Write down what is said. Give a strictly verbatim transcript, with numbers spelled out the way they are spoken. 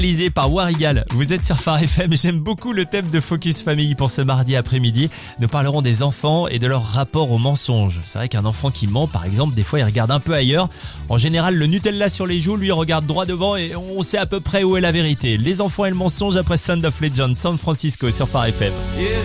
Réalisé par Warigal. Vous êtes sur Phare F M. J'aime beaucoup le thème de Focus Family pour ce mardi après-midi. Nous parlerons des enfants et de leur rapport au mensonge. C'est vrai qu'un enfant qui ment, par exemple, des fois il regarde un peu ailleurs. En général, le Nutella sur les joues, lui regarde droit devant et on sait à peu près où est la vérité. Les enfants et le mensonge après Sound of Legend, San Francisco sur Phare F M.